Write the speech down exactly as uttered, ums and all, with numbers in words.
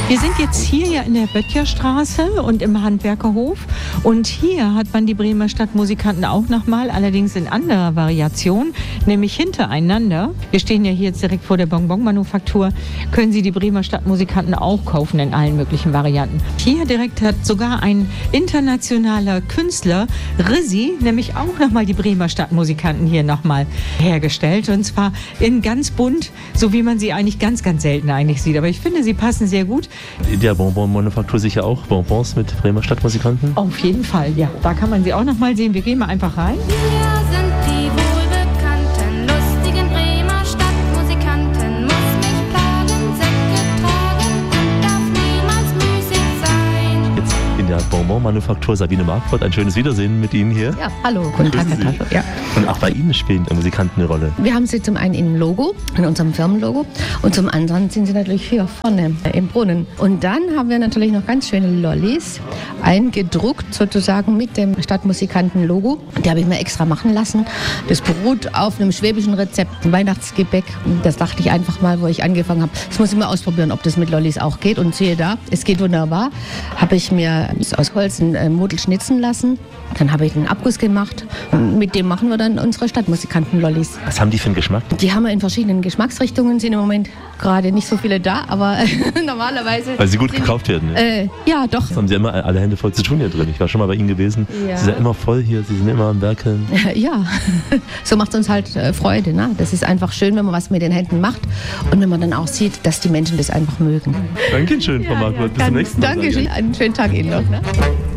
Wir sind jetzt hier ja in der Böttcherstraße und im Handwerkerhof. Und hier hat man die Bremer Stadtmusikanten auch nochmal, allerdings in anderer Variation, nämlich hintereinander. Wir stehen ja hier jetzt direkt vor der Bonbon-Manufaktur. Können Sie die Bremer Stadtmusikanten auch kaufen in allen möglichen Varianten. Hier direkt hat sogar ein internationaler Künstler, Rizzi, nämlich auch nochmal die Bremer Stadtmusikanten hier nochmal hergestellt. Und zwar in ganz bunt, so wie man sie eigentlich ganz, ganz selten eigentlich sieht. Aber ich finde, sie passen sehr gut. In der Bonbon-Manufaktur sicher auch Bonbons mit Bremer Stadtmusikanten? Auf jeden Fall, ja. Da kann man sie auch noch mal sehen. Wir gehen mal einfach rein. Wir sind die wohlbekannten, lustigen Bremer Stadtmusikanten. Muss mich plagen, Säcke tragen und darf niemals müßig sein. Jetzt in der Bonbon-Manufaktur Sabine Marquardt. Ein schönes Wiedersehen mit Ihnen hier. Ja, hallo, guten Tag, Herr Tasche. Ja. Und auch bei Ihnen spielen Musikanten eine Rolle. Wir haben sie zum einen im Logo, in unserem Firmenlogo, und zum anderen sind sie natürlich hier vorne im Brunnen. Und dann haben wir natürlich noch ganz schöne Lollis, eingedruckt sozusagen mit dem Stadtmusikanten-Logo. Die habe ich mir extra machen lassen. Das beruht auf einem schwäbischen Rezept, ein Weihnachtsgebäck. Das dachte ich einfach mal, wo ich angefangen habe. Das muss ich mal ausprobieren, ob das mit Lollis auch geht. Und siehe da, es geht wunderbar. Habe ich mir aus Holz ein Model schnitzen lassen. Dann habe ich einen Abguss gemacht. Und mit dem machen wir dann unsere Stadtmusikanten-Lollis. Was haben die für einen Geschmack? Die haben wir in verschiedenen Geschmacksrichtungen, sind im Moment gerade nicht so viele da, aber normalerweise... Weil sie gut gekauft werden. Ja, äh, ja doch. Das haben Sie immer alle Hände voll zu tun hier drin. Ich war schon mal bei Ihnen gewesen. Ja. Sie sind ja immer voll hier, Sie sind immer am Werkeln. Ja, so macht es uns halt äh, Freude. Ne? Das ist einfach schön, wenn man was mit den Händen macht und wenn man dann auch sieht, dass die Menschen das einfach mögen. Dankeschön, Frau Ja, Marquardt. ja, Bis zum nächsten Mal. Dankeschön. Einen schönen Tag Ihnen noch. Ne?